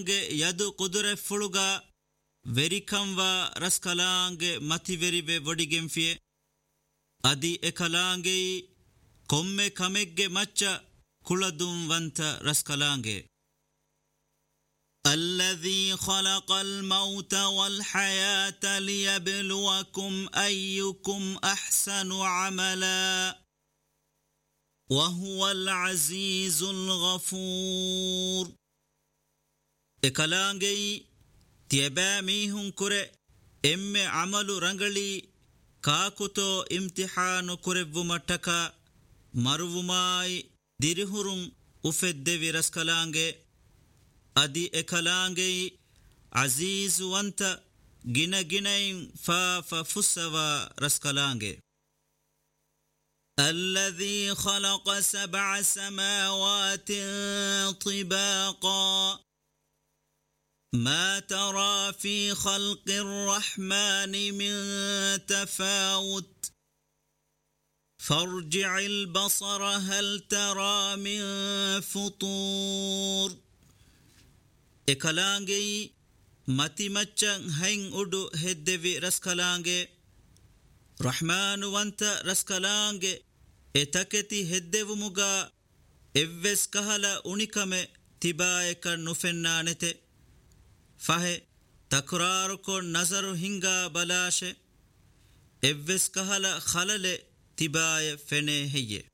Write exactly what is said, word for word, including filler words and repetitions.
yadu kudure fuluga verikamwa raskalange mativerive vodigemfie adi ekalange komme kamegge macha kuladum vanta raskalange الذي خلق الموت والحياة ليبلوكم أيكم أحسن عملا وهو العزيز الغفور إكلانجي تيباميهم كره إم عمل رنجلي كاكوتو امتحان كره متكا مروماي ديرهرم أفد ورسكلانجي adi ekalange aziz wanta gina ginain fa fa fusawa raskalange الذي خلق سبع سماوات طباقا ما ترى في خلق الرحمن من تفاوت فارجع البصر هل ترى من فطور ekalange mati maccan hain udu heddevi raskalange rahmanu wanta raskalange etaketi heddevu muga evves kahala unikame tibaeka nufennanete fahe takraru ko nazaru hinga balashe evves kahala khalale tibaye fene heye